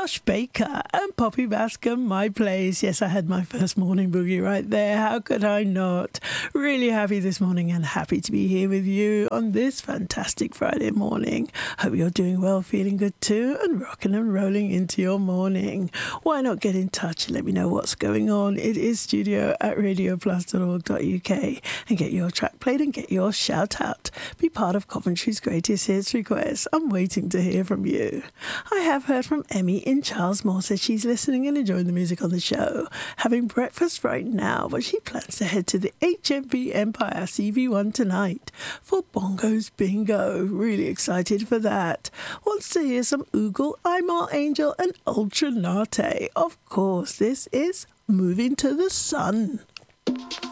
Josh Baker and Poppy Bascom, My Place. Yes, I had my first morning boogie right there. How could I not? Really happy this morning and happy to be here with you on this fantastic Friday morning. Hope you're doing well, feeling good too, and rocking and rolling into your morning. Why not get in touch and let me know what's going on? It is studio@radioplus.org.uk and get your track played and get your shout out. Be part of Coventry's Greatest Hits requests. I'm waiting to hear from you. I have heard from Emmy in Charles Moore, says she's listening and enjoying the music on the show. Having breakfast right now, but she plans to head to the HMP Empire CV1 tonight for Bongos Bingo. Really excited for that. Wants to hear some Oogle, I'm Our Angel and Ultra Nate. Of course, this is Moving to the Sun.